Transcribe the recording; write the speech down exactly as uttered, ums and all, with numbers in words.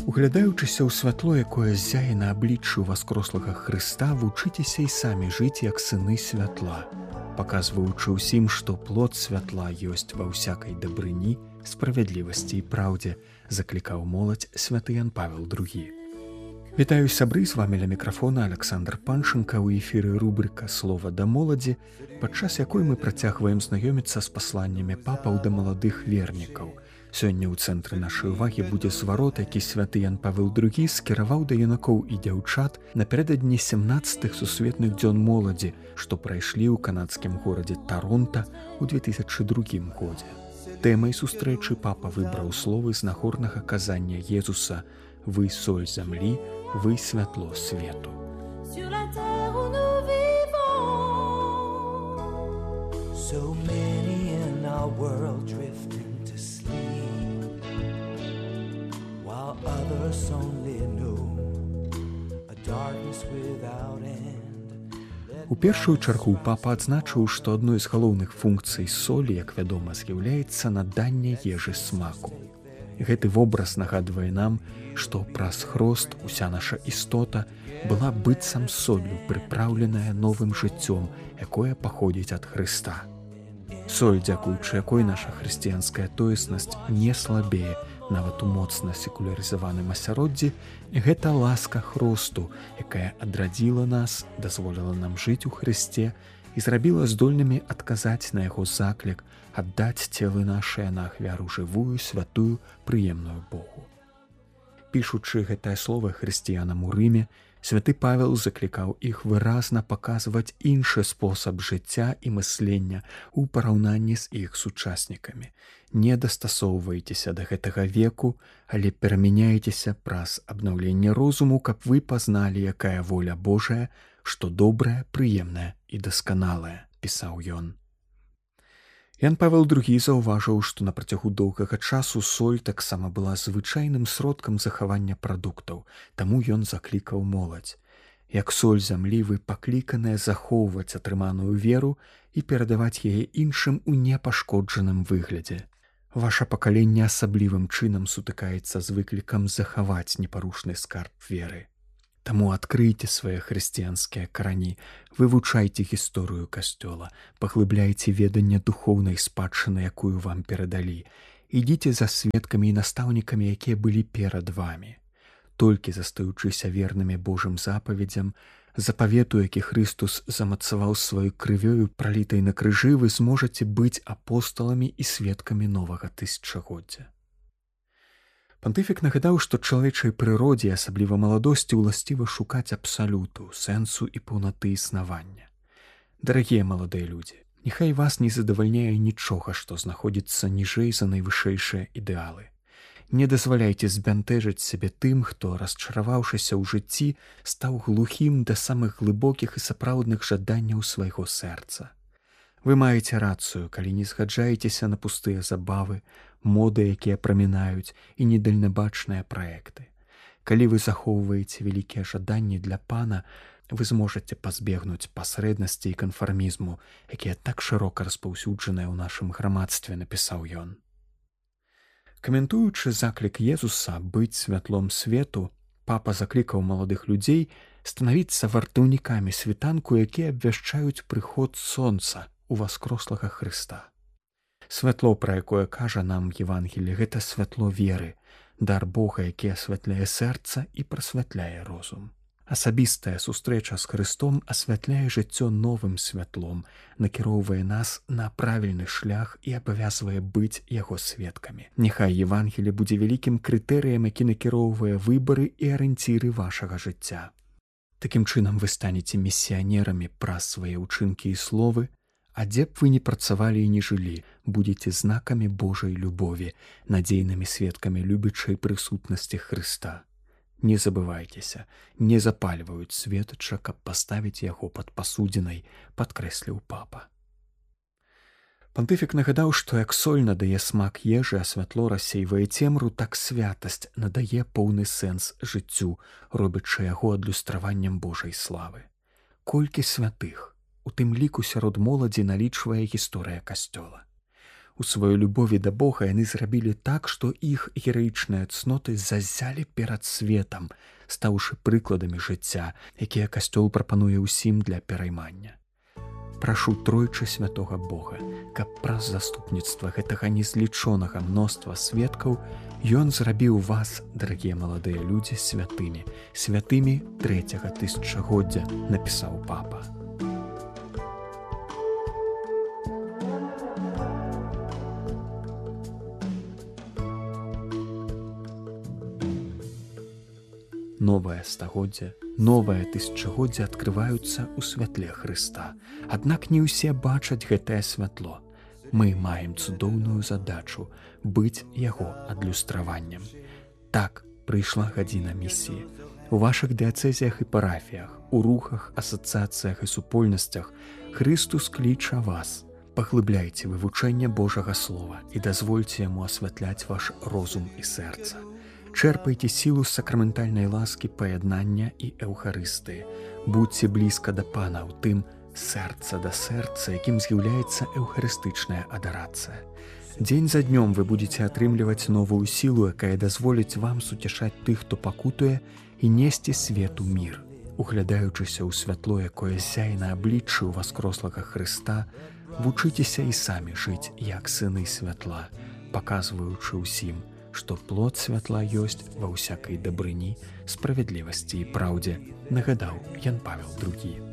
Углядаючыся ў святло, якое зяе на абліччы ўваскрослага Хрыста, вучыцеся і самі жыць як сыны святла, паказваючы ўсім, што плод святла ёсць ва ўсякай дабрыні, справядлівасці і праўдзе, заклікаў моладзь святы Ян Павел другі. Вітаю сябры, з вамі ля мікрафона Александр Панченка, ў эфіры рубрика «Слова да моладзі», падчас якой мы працягваем знаёміцца з пасланнямі папаў да маладых вернікаў. Сёння ў цэнтры нашай увагі будзе зварот, які святы Ян Павел другі скіраваў да юнакоў і дзяўчат напярэдадні сямнаццатых сусветных дзён моладзі, што прайшлі ў канадскім горадзе Таронта ў две тысячы другім годзе. Тэмай сустрэчы папа выбраў словы з нагорнага казання Езуса «Вы соль зямлі, вы святло свету». So many in our world drifting to sleep, while others only know a darkness without end. У першую чаргу папа адзначыў, што адной з галоўных функцый солі, як вядома, з'яўляецца наданне ежы смаку. Гэты вобраз нагадвае нам, што праз хрост уся наша істота была быццам соллю, прыпраўленая новым жыццём, якое паходзіць ад Хрыста. Соль, дзякуючы якой наша хрысціянская тоеснасць не слабее, нават у моцна секулярызаваным асяроддзі, гэта ласка хросту, якая адрадзіла нас, дазволіла нам жыць у Хрысце і зрабіла здольнымі адказаць на яго заклік, аддаць целы нашыя на ахвяру жывую, святую, прыемную Богу. Пішучы гэтае слова хрысціянам у Рыме, святы Павел заклікаў іх выразна паказваць іншы спосаб жыцця і мыслення ў параўнанні з іх сучаснікамі. Не дастасоўвайцеся да гэтага веку, але перамяняйцеся праз абнаўленне розуму, каб вы пазналі, якая воля Божая, што добрая, прыемная і дасканалая, пісаў ён. Ян Павел другі заўважыў, што на працягу доўгага часу соль таксама была звычайным сродкам захавання прадуктаў, таму ён заклікаў моладзь. Як соль зямлі, вы пакліканыя захоўваць атрыманую веру і перадаваць яе іншым у непашкоджаным выглядзе. Ваша пакаленне асаблівым чынам сутыкаецца з выклікам захаваць непарушны скарб веры. Таму адкрыйце свае хрысціянскія карані, вывучайце гісторыю касцёла, паглыбляйце веданне духоўнай спадчыны, якую вам перадалі, ідзіце за сведкамі і настаўнікамі, якія былі перад вамі. Толькі застаючыся вернымі Божым запаведзям, запавету, які Хрыстус замацаваў сваёй крывёю, пралітай на крыжы, вы зможаце быць апосталамі і сведкамі новага тысячагоддзя. Пантыфік нагадаў, што чалавечай прыродзе, асабліва маладосці, уласціва шукаць абсалюту, сэнсу і паўнаты існавання. Дарагія маладыя людзі, няхай вас не задавальняе нічога, што знаходзіцца ніжэй за найвышэйшыя ідэалы. Не дазваляйце збянтэжыць сябе тым, хто, расчараваўшыся ў жыцці, стаў глухім да самых глыбокіх і сапраўдных жаданняў свайго сэрца. Вы маеце рацыю, калі не згаджаецеся на пустыя забавы, моды, якія прамінаюць, і недальнабачныя праекты. Калі вы захоўваеце вялікія жаданні для пана, вы зможаце пазбегнуць пасрэднасці і канфармізму, якія так шырока распаўсюджаныя ў нашым грамадстве, напісаў ён. Каментуючы заклік Езуса быць святлом свету, папа заклікаў маладых людзей станавіцца вартаўнікамі світанку, якія абвяшчаюць прыход сонца у васкрослага Хрыста. Святло, пра якое кажа нам Евангелле, гэта святло веры, дар Бога, які асвятляе сэрца і прасвятляе розум. Асабістая сустрэча з Хрыстом асвятляе жыццё новым святлом, накіроўвае нас на правільны шлях і абавязвае быць яго сведкамі. Няхай Евангелле будзе вялікім крытэрыем, які накіроўвае выбары і арыенціры вашага жыцця. Такім чынам вы станеце місіянерамі праз свае ўчынкі і словы, а дзе б вы не працавалі і не жылі, будзеце знакамі Божай любові, надзейнымі сведкамі любячай прысутнасці Хрыста. Не забывайцеся, не запальваюць светача, каб паставіць яго пад пасудзінай, падкрэсліў папа. Пантыфік нагадаў, што як соль надае смак ежы, а святло рассейвае цемру, так святасць надае поўны сэнс жыццю, робячы яго адлюстраваннем Божай славы. Колькі святых, у тым ліку сярод моладзі налічвае гісторыя касцёла. У сваёй любові да Бога яны зрабілі так, што іх гераічныя цноты зазялі перад светам, стаўшы прыкладамі жыцця, якія касцёл прапануе ўсім для пераймання. Прашу тройчы святога Бога, каб праз заступніцтва гэтага незлічонага мноства сведкаў ён зрабіў вас, дарагія маладыя людзі, святымі, святымі трэцяга тысячагоддзя, напісаў папа. Новае стагоддзе, новае тысячагоддзе адкрываюцца ў святле Хрыста. Аднак не ўсе бачаць гэтае святло. Мы маем цудоўную задачу быць яго адлюстраваннем. Так прыйшла гадзіна місіі. У вашых дыяцэзіях і парафіях, у рухах, асацыяцыях і супольнасцях Хрыстус кліча вас. Паглыбляйце вывучэнне Божага Слова і дазвольце яму асвятляць ваш розум і сэрца. Чэрпайце сілу сакраментальнай ласкі паяднання і эўхарыстыі. Будзьце блізка да Пана ў тым сэрца да сэрца, якім з'яўляецца эўхарыстычная адарацыя. Дзень за днём вы будзеце атрымліваць новую сілу, якая дазволіць вам суцяшаць тых, хто пакутуе, і несці свету мір. Углядаючыся ў святло, якое зяе на абліччы ў васкрослага Хрыста, вучыцеся і самі жыць як сыны святла, паказваючы ўсім, што плод святла ёсць ва ўсякай дабрыні, справядлівасці і праўдзе, нагадаў Ян Павел другі.